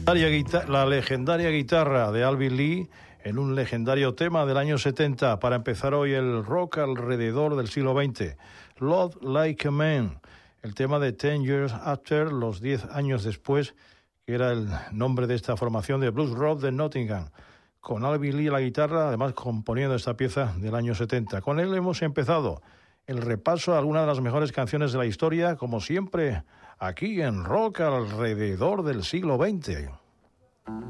La legendaria guitarra de Alvin Lee en un legendario tema del año 70 para empezar hoy el rock alrededor del siglo XX. Love Like a Man, el tema de 10 Years After, los 10 años después, que era el nombre de esta formación de blues rock de Nottingham, con Alvin Lee a la guitarra, además componiendo esta pieza del año 70. Con él hemos empezado el repaso a algunas de las mejores canciones de la historia, como siempre, aquí en Rock alrededor del siglo XX.